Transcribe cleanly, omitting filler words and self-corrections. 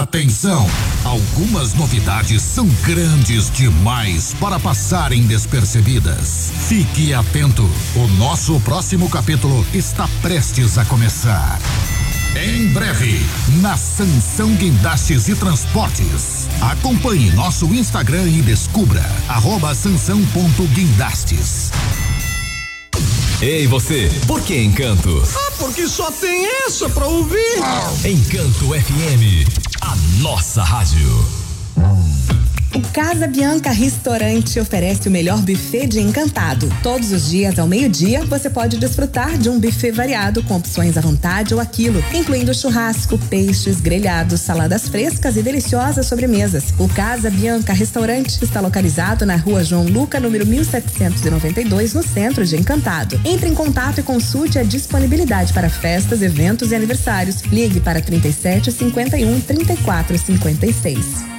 Atenção! Algumas novidades são grandes demais para passarem despercebidas. Fique atento, o nosso próximo capítulo está prestes a começar. Em breve, na Sansão Guindastes e Transportes. Acompanhe nosso Instagram e descubra @sansão.guindastes. Ei você, por que Encanto? Porque só tem essa pra ouvir. Encanto FM, a nossa rádio. O Casa Bianca Restaurante oferece o melhor buffet de Encantado. Todos os dias ao meio-dia você pode desfrutar de um buffet variado com opções à vontade ou a quilo, incluindo churrasco, peixes, grelhados, saladas frescas e deliciosas sobremesas. O Casa Bianca Restaurante está localizado na Rua João Luca, número 1792, no centro de Encantado. Entre em contato e consulte a disponibilidade para festas, eventos e aniversários. Ligue para 37 51 34 56.